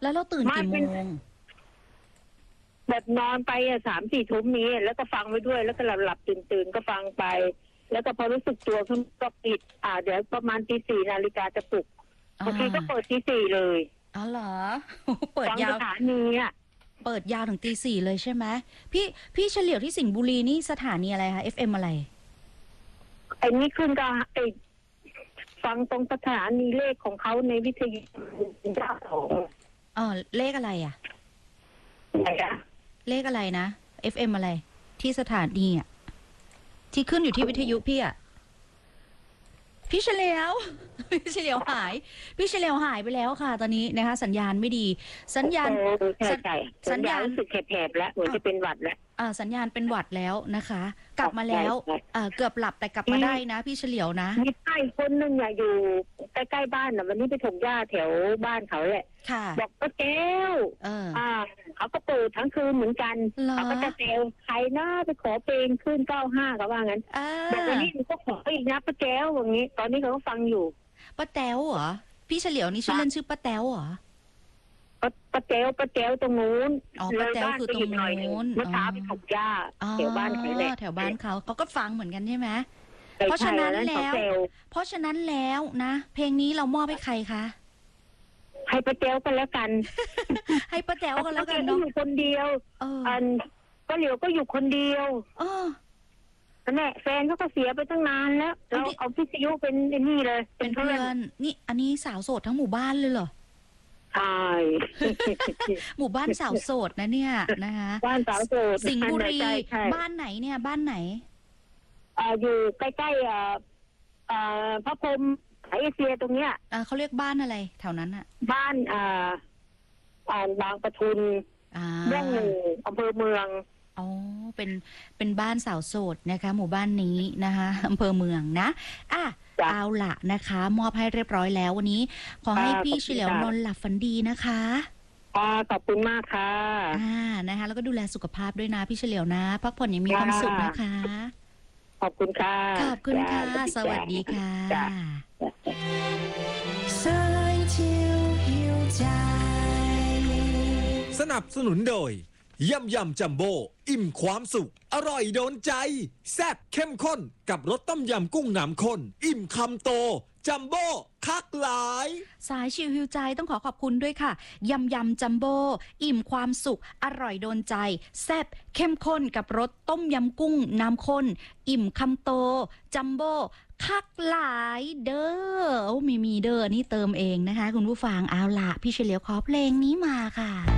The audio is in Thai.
แล้วเราตื่นกี่โมงแบบนอนไป3-4 ทุ่มนี้แล้วก็ฟังไปด้วยแล้วก็หลับตื่นก็ฟังไปแล้วก็พอรู้สึกตัวขึ้นก็ปิดเดี๋ยวประมาณตี 4นาฬิกาจะปลุกบางทีก็เปิดตี 4เลยอ๋อเหรอเปิดยาวสถานีเปิดยาวถึงตี 4เลยใช่ไหมพี่เฉลียวที่สิงห์บุรีนี่สถานีอะไรคะ FM อะไรไอ้นี่ขึ้นก็ฟังตรงสถานีเลขของเขาในวิทยุเลขอะไรไหนเลขอะไรนะ FM อะไรที่สถานีที่ขึ้นอยู่ที่วิทยุพี่เฉลียวหายพี่เฉลียวหายไปแล้วค่ะตอนนี้นะคะสัญญาณไม่ดีสัญญาณรู้สึกแผลบแล้วเหมือนจะเป็นหวัดแล้วสัญญาณเป็นหวัดแล้วนะคะกลับมาแล้วเกือบหลับแต่กลับมาได้นะพี่เฉลียวนะมีป้าอีกคนนึงอยู่ใกล้ๆบ้านวันนี้ไปถมหญ้าแถวบ้านเขาแหละบอกป้าแก้วเขาก็เปิดทั้งคืนเหมือนกันเขาก็จะเซลใครน่าไปขอเพลงขึ้น95เขาว่างั้นบอกวันนี้ก็ขออีกนะป้าแก้วอย่างนี้ตอนนี้เขาก็ฟังอยู่ป้าแต้วเหรอพี่เฉลียวนี่ชื่อเล่นชื่อป้าแต้วเหรอป้าแก้วตรงนู้นป้าแต้วคือตรงนู้นเมื่อเช้าไปถมหญ้าแถวบ้านเขาแถวบ้านเขาก็ฟังเหมือนกันใช่ไหมเพราะฉะนั้นแล้วนะเพลงนี้เรามอบให้ใครคะให้ป้าแก้วกันแล้วกันให้ป้าแต้วกันแล้วกันเนาะอยู่คนเดียวก็เหลียวก็อยู่คนเดียวแม่แฟนเขาก็เสียไปตั้งนานแล้วเราเอาพิษยุเป็นนี่เลยเป็นเพื่อนนี่อันนี้สาวโสดทั้งหมู่บ้านเลยเหรอใช่หมู่บ้านสาวโสดนะเนี่ยนะคะบ้านสาวโสดสิงห์บุรีบ้านไหนเนี่ยบ้านไหนอยู่ใกล้ๆพระพรหมเอเชียตรงเนี้ยเขาเรียกบ้านอะไรแถวนั้นบ้านบางปทุมเมืองหนึ่งอำเภอเมืองเป็นบ้านสาวโสดนะคะหมู่บ้านนี้นะคะอำเภอเมืองนะเอาละนะคะมอบให้เรียบร้อยแล้ววันนี้ขอให้พี่เฉลียวนอนหลับฝันดีนะคะขอบคุณมากค่ะนะคะแล้วก็ดูแลสุขภาพด้วยนะพี่เฉลียวนะพักผ่อนอย่างมีความสุขนะคะขอบคุณค่ะขอบคุณค่ะสวัสดีค่ะสนับสนุนโดยยำจัมโบ้อิ่มความสุขอร่อยโดนใจแซ่บเข้มข้นกับรสต้มยำกุ้งน้ำข้นอิ่มคำโตจัมโบ้คักหลายสายชิวหิวใจต้องขอขอบคุณด้วยค่ะยำจัมโบ้อิ่มความสุขอร่อยโดนใจแซ่บเข้มข้นกับรสต้มยำกุ้งน้ำข้นอิ่มคำโตจัมโบ้คักหลายเด้อมีเด้อนี่เติมเองนะคะคุณผู้ฟังเอาล่ะพี่เฉลียวขอเพลงนี้มาค่ะ